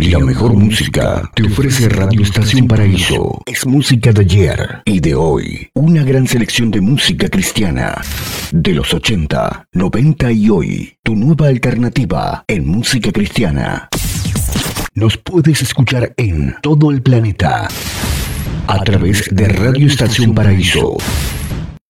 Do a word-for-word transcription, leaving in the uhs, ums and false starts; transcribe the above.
La mejor música te ofrece Radio Estación Paraíso. Es música de ayer y de hoy. Una gran selección de música cristiana. De los ochenta, noventa y hoy. Tu nueva alternativa en música cristiana. Nos puedes escuchar en todo el planeta a través de Radio Estación Paraíso.